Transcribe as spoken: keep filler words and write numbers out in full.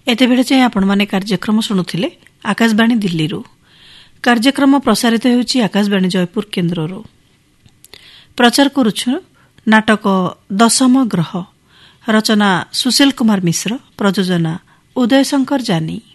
ଏତେବେଳେ ଯାଏଁ ଆପଣମାନେ କାର୍ଯ୍ୟକ୍ରମ ଶୁଣୁଥିଲେ ଆକାଶବାଣୀ ଦିଲ୍ଲୀରୁ। କାର୍ଯ୍ୟକ୍ରମ ପ୍ରସାରିତ ହେଉଛି ଆକାଶବାଣୀ ଜୟପୁର କେନ୍ଦ୍ରରୁ। ପ୍ରଚାର କରୁଛୁ ନାଟକ ଦଶମ ଗ୍ରହ, ରଚନା ସୁଶୀଲ କୁମାର ମିଶ୍ର, ପ୍ରଯୋଜନା ଉଦୟ ଶଙ୍କର ଜାନି।